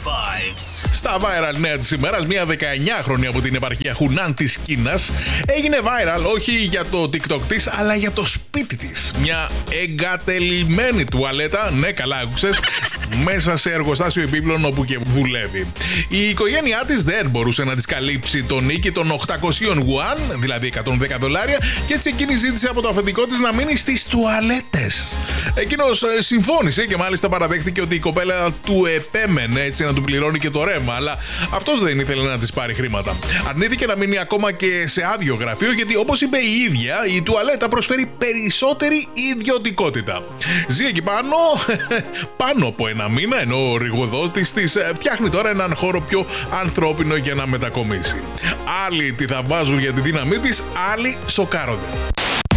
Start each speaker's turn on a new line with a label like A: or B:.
A: Στα viral νέα της ημέρας, μια 19χρονη από την επαρχία Χουνάν της Κίνας έγινε viral όχι για το TikTok της, αλλά για το σπίτι της. Μια εγκατελειμμένη τουαλέτα, ναι καλά άκουσες, μέσα σε εργοστάσιο επίπλων όπου και δουλεύει. Η οικογένειά της δεν μπορούσε να της καλύψει τον νίκη των 800 γουάν, δηλαδή $110, και έτσι εκείνη ζήτησε από το αφεντικό της να μείνει στις τουαλέτες. Εκείνος συμφώνησε και μάλιστα παραδέχτηκε ότι η κοπέλα του επέμενε έτσι να του πληρώνει και το ρεύμα, αλλά αυτός δεν ήθελε να της πάρει χρήματα. Αρνήθηκε να μείνει ακόμα και σε άδειο γραφείο, γιατί όπως είπε η ίδια, η τουαλέτα προσφέρει περισσότερη ιδιωτικότητα. Ζει εκεί πάνω από ένα μήνα, ενώ ο ρηγοδότης της φτιάχνει τώρα έναν χώρο πιο ανθρώπινο για να μετακομίσει. Άλλοι τη θαυμάζουν για τη δύναμή της, άλλοι σοκάρονται.